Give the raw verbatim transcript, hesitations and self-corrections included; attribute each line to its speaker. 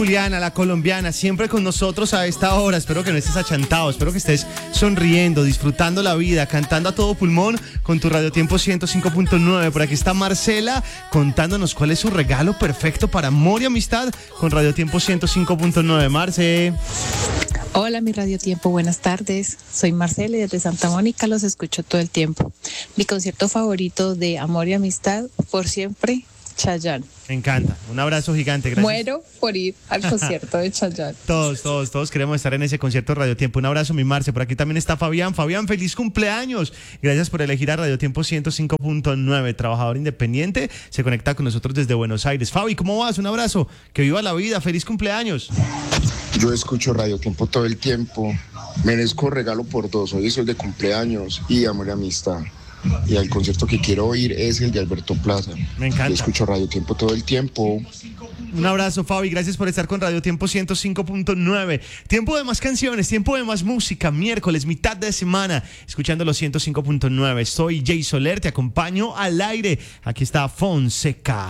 Speaker 1: Juliana, la colombiana, siempre con nosotros a esta hora. Espero que no estés achantado, espero que estés sonriendo, disfrutando la vida, cantando a todo pulmón con tu Radio Tiempo ciento cinco punto nueve. Por aquí está Marcela contándonos cuál es su regalo perfecto para amor y amistad con Radio Tiempo ciento cinco punto nueve. Marce.
Speaker 2: Hola, mi Radio Tiempo, buenas tardes. Soy Marcela y desde Santa Mónica los escucho todo el tiempo. Mi concierto favorito de amor y amistad, por siempre, Chayanne.
Speaker 1: Me encanta. Un abrazo gigante. Gracias.
Speaker 2: Muero por ir al concierto de Chayanne.
Speaker 1: Todos, todos, todos queremos estar en ese concierto de Radio Tiempo. Un abrazo, mi Marce. Por aquí también está Fabián. Fabián, feliz cumpleaños. Gracias por elegir a Radio Tiempo ciento cinco punto nueve. Trabajador independiente. Se conecta con nosotros desde Buenos Aires. Fabi, ¿cómo vas? Un abrazo. Que viva la vida. Feliz cumpleaños.
Speaker 3: Yo escucho Radio Tiempo todo el tiempo. Merezco regalo por dos. Hoy soy de cumpleaños y amor y amistad. Y el concierto que quiero oír es el de Alberto Plaza.
Speaker 1: Me encanta.
Speaker 3: Yo escucho Radio Tiempo todo el tiempo.
Speaker 1: Un abrazo, Fabi. Gracias por estar con Radio Tiempo ciento cinco punto nueve. Tiempo de más canciones, tiempo de más música. Miércoles, mitad de semana, escuchando los ciento cinco punto nueve. Soy Jay Soler, te acompaño al aire. Aquí está Fonseca.